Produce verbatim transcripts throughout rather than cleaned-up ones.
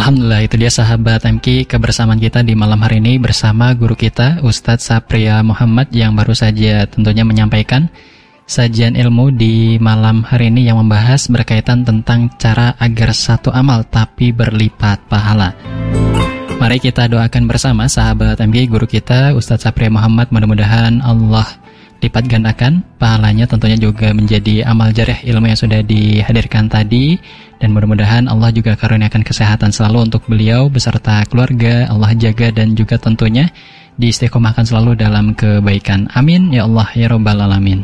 Alhamdulillah, itu dia sahabat M K kebersamaan kita di malam hari ini bersama guru kita Ustadz Sapria Muhammad yang baru saja tentunya menyampaikan sajian ilmu di malam hari ini yang membahas berkaitan tentang cara agar satu amal tapi berlipat pahala. Mari kita doakan bersama sahabat M K guru kita Ustadz Sapria Muhammad, mudah-mudahan Allah lipat gandakan pahalanya, tentunya juga menjadi amal jarih ilmu yang sudah dihadirkan tadi, dan mudah-mudahan Allah juga karuniakan kesehatan selalu untuk beliau beserta keluarga. Allah jaga dan juga tentunya diistiqomahkan selalu dalam kebaikan. Amin ya Allah ya Rabbal Alamin.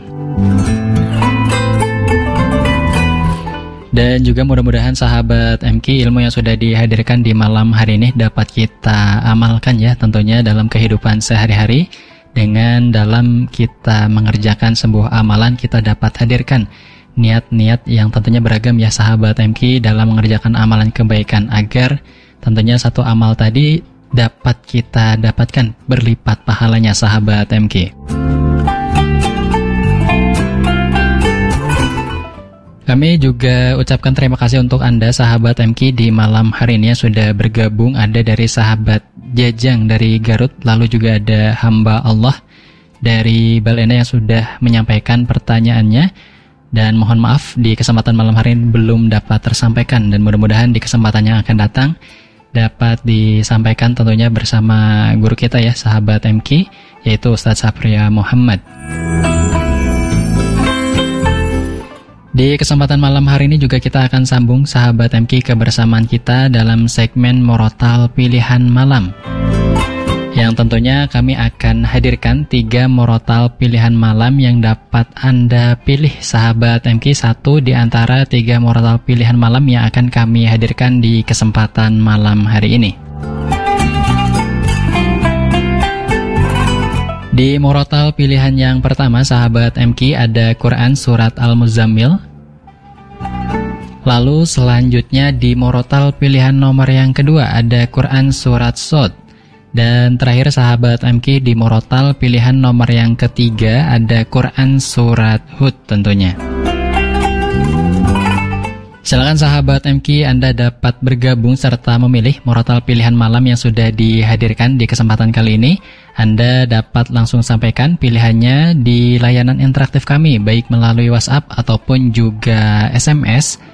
Dan juga mudah-mudahan sahabat M K ilmu yang sudah dihadirkan di malam hari ini dapat kita amalkan ya, tentunya dalam kehidupan sehari-hari. Dengan dalam kita mengerjakan sebuah amalan, kita dapat hadirkan niat-niat yang tentunya beragam ya sahabat M K dalam mengerjakan amalan kebaikan, agar tentunya satu amal tadi dapat kita dapatkan berlipat pahalanya sahabat M K. Kami juga ucapkan terima kasih untuk Anda sahabat M K di malam hari ini yang sudah bergabung. Ada dari sahabat Jajang dari Garut, lalu juga ada hamba Allah dari Balena yang sudah menyampaikan pertanyaannya, dan mohon maaf di kesempatan malam hari ini belum dapat tersampaikan, dan mudah-mudahan di kesempatan yang akan datang dapat disampaikan tentunya bersama guru kita ya sahabat M K, yaitu Ustadz Sapria Muhammad. Di kesempatan malam hari ini juga kita akan sambung sahabat M K kebersamaan kita dalam segmen Morotal Pilihan Malam, yang tentunya kami akan hadirkan tiga morotal pilihan malam yang dapat Anda pilih sahabat M K, satu di antara tiga morotal pilihan malam yang akan kami hadirkan di kesempatan malam hari ini. Di morotal pilihan yang pertama sahabat M K ada Quran Surat Al-Muzammil. Lalu selanjutnya di morotal pilihan nomor yang kedua ada Quran Surat Shad. Dan terakhir sahabat M K di morotal pilihan nomor yang ketiga ada Quran Surat Hud tentunya. Silakan sahabat M K, Anda dapat bergabung serta memilih morotal pilihan malam yang sudah dihadirkan di kesempatan kali ini. Anda dapat langsung sampaikan pilihannya di layanan interaktif kami, baik melalui WhatsApp ataupun juga S M S